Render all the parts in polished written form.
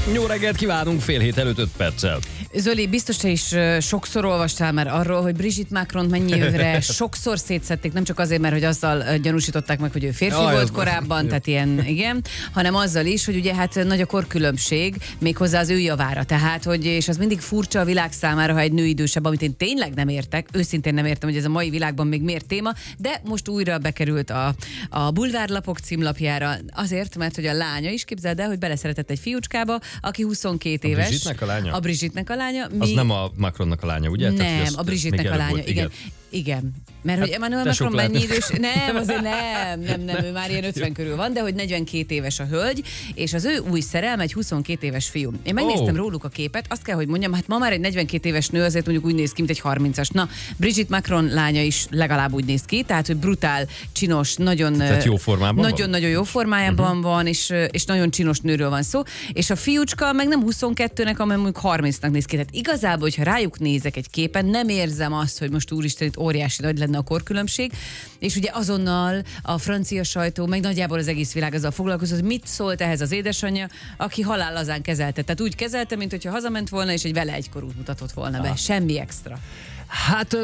Jó reggelt kívánunk, fél hét előtt 5 perccel. Zoli, biztos te is sokszor olvastál már arról, hogy Brigitte Macron mennyire sokszor szétszették, nem csak azért, mert hogy azzal gyanúsították meg, hogy ő férfi volt korábban, tehát ilyen, igen, hanem azzal is, hogy ugye hát nagy a korkülönbség, méghozzá az ő javára. Tehát, hogy, és az mindig furcsa a világ számára, ha egy nő idősebb, amit én tényleg nem értek, őszintén nem értem, hogy ez a mai világban még miért téma, de most újra bekerült a bulvárlapok címlapjára, azért, mert hogy a lánya is, képzeld el, hogy beleszeretett egy fiúcskába, aki 22 éves. Brigitte-nek a lánya? A Brigitte-nek a lánya. Az nem a Macronnak a lánya, ugye? Nem, a Brigitte-nek a lánya, igen. Mert hogy Emmanuel Macron mennyi idős? Nem, azért nem, ő már ilyen 50 körül van, de hogy 42 éves a hölgy, és az ő új szerelme egy 22 éves fiú. Én megnéztem róluk a képet, azt kell, hogy mondjam, hát ma már egy 42 éves nő azért mondjuk úgy néz ki, mint egy 30-as. Na, Brigitte Macron lánya is legalább úgy néz ki, tehát hogy brutál, csinos, nagyon jó formában nagyon jó formájában van, és nagyon csinos nőről van szó, és a fiúcska meg nem 22-nek, hanem mondjuk 30-nak néz ki. Tehát igazából, hogyha rájuk nézek egy képen, nem érzem azt, hogy most úristen, itt óriási nagy lenne a korkülönbség, és ugye azonnal a francia sajtó, meg nagyjából az egész világ azzal foglalkozott, hogy mit szólt ehhez az édesanyja, aki halállazán kezelte. Tehát úgy kezelte, mint hogyha hazament volna, és egy vele egykorút mutatott volna be. Semmi extra. Hát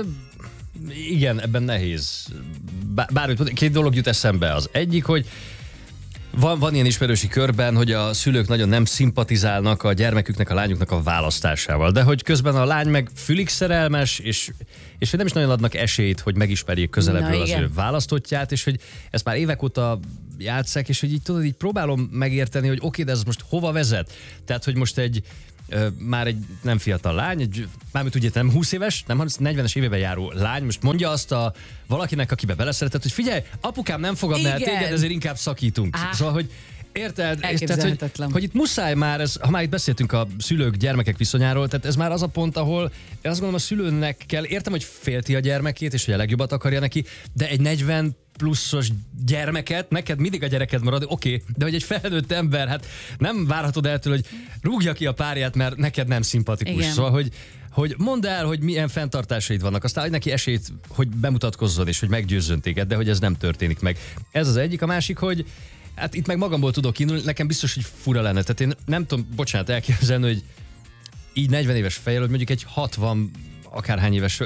igen, ebben nehéz. Bár két dolog jut eszembe. Az egyik, hogy van ilyen ismerősi körben, hogy a szülők nagyon nem szimpatizálnak a gyermeküknek, a lányuknak a választásával, de hogy közben a lány meg fülig szerelmes, és hogy nem is nagyon adnak esélyt, hogy megismerjék közelebbről az ő választottját, és hogy ezt már évek óta játsszák, és hogy így tudod, így próbálom megérteni, hogy oké, de ez most hova vezet? Tehát, hogy most már egy nem fiatal lány, mármint ugye nem 20 éves, nem 40-es évében járó lány, most mondja azt valakinek, akibe beleszeretett, hogy figyelj, apukám nem fogadná el téged, ezért inkább szakítunk. Szóval, hogy érted? Tehát, hogy itt muszáj már, ha már itt beszéltünk a szülők, gyermekek viszonyáról, tehát ez már az a pont, ahol én azt gondolom, a szülőnek kell, értem, hogy félti a gyermekét, és hogy a legjobbat akarja neki, de egy 40 pluszos gyermeket, neked mindig a gyereked marad, oké, de hogy egy felnőtt ember, hát nem várhatod el tőle, hogy rúgja ki a párját, mert neked nem szimpatikus. Igen. Szóval, hogy mondd el, hogy milyen fenntartásaid vannak, aztán adj neki esélyt, hogy bemutatkozzon és hogy meggyőzzön téged, de hogy ez nem történik meg. Ez az egyik, a másik, hogy hát itt meg magamból tudok indulni, nekem biztos, hogy fura lenne. Tehát én nem tudom, bocsánat, elképzelni, hogy így 40 éves fejjel, hogy mondjuk egy 60 akárhány éves,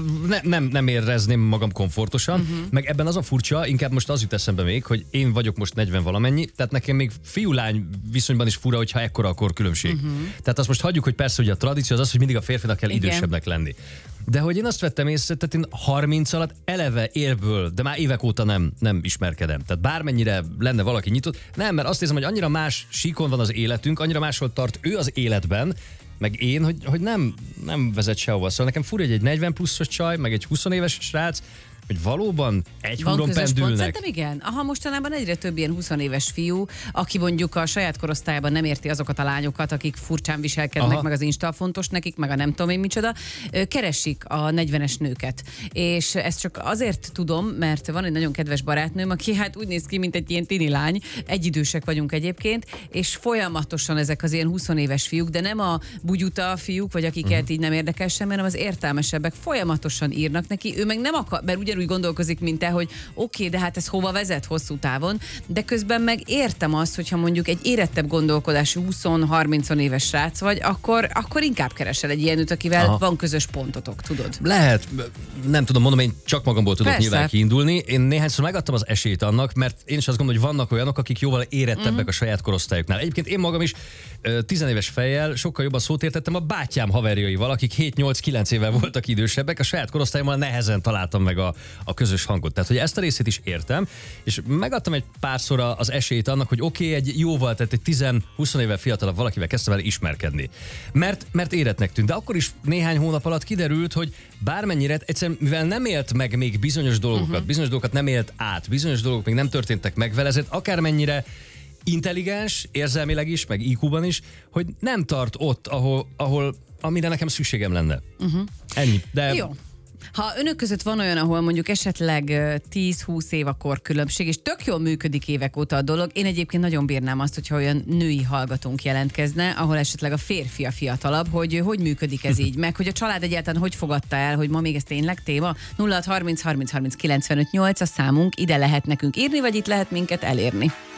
nem érezném magam komfortosan, meg ebben az a furcsa, inkább most az jut eszembe még, hogy én vagyok most 40 valamennyi, tehát nekem még fiú-lány viszonyban is fura, hogyha ekkora a korkülönbség. Tehát azt most hagyjuk, hogy persze, hogy a tradíció az, hogy mindig a férfinak kell idősebbnek lenni. De hogy én azt vettem észre, tehát én 30 alatt eleve érből, de már évek óta nem ismerkedem. Tehát bármennyire lenne valaki nyitott, nem, mert azt érzem, hogy annyira más síkon van az életünk, annyira máshol tart ő az életben, meg én, hogy nem vezet sehova. Szóval nekem fura, hogy egy 40 pluszos csaj, meg egy 20 éves srác, hogy valóban egy húron pendülnek. Szerintem igen. Aha, mostanában egyre több ilyen 20 éves fiú, aki mondjuk a saját korosztályában nem érti azokat a lányokat, akik furcsán viselkednek, meg az Insta fontos nekik, meg a nem tudom én micsoda, keresik a 40-es nőket. És ezt csak azért tudom, mert van egy nagyon kedves barátnőm, aki hát úgy néz ki, mint egy ilyen tini lány, egyidősek vagyunk egyébként, és folyamatosan ezek az ilyen 20 éves fiúk, de nem a bugyuta fiúk, vagy akiket így nem érdekel sem, hanem az értelmesebbek folyamatosan írnak neki, ő meg nem akar, mert ugyanúgy gondolkozik, mint te, hogy oké, de hát ez hova vezet hosszú távon, de közben meg értem azt, hogyha mondjuk egy érettebb gondolkodású 20-30 éves srác vagy, akkor inkább keresel egy ilyenőt, akivel van közös pontotok, tudod? Lehet, nem tudom, mondom, én csak magamból tudok nyilván kiindulni. Én néhányszor megadtam az esélyt annak, mert én is azt gondolom, hogy vannak olyanok, akik jóval érettebbek a saját korosztályuknál. Egyébként én magam is 10 éves fejjel sokkal jobban szót értettem a bátyám haverjaival, akik 7-8-9 évvel voltak idősebbek, a saját korosztályommal nehezen találtam meg a közös hangot. Tehát, hogy ezt a részét is értem, és megadtam egy párszor az esélyt annak, hogy oké, egy jóval, tehát egy 10-20 évvel fiatalabb valakivel kezdtem el ismerkedni. Mert éretnek tűnt. De akkor is néhány hónap alatt kiderült, hogy bármennyire egyszerűen, mivel nem élt meg még bizonyos dolgokat, bizonyos dolgokat nem élt át, bizonyos dolgok még nem történtek meg vele, ezért akármennyire intelligens, érzelmileg is, meg IQ-ban is, hogy nem tart ott, ahol amire nekem szükségem lenne. Ennyi. De jó. Ha önök között van olyan, ahol mondjuk esetleg 10-20 év a korkülönbség, és tök jól működik évek óta a dolog, én egyébként nagyon bírnám azt, hogyha olyan női hallgatónk jelentkezne, ahol esetleg a férfi a fiatalabb, hogy működik ez így, meg hogy a család egyáltalán hogy fogadta el, hogy ma még ez tényleg téma. 0630 30 30 95 8 a számunk, ide lehet nekünk írni, vagy itt lehet minket elérni.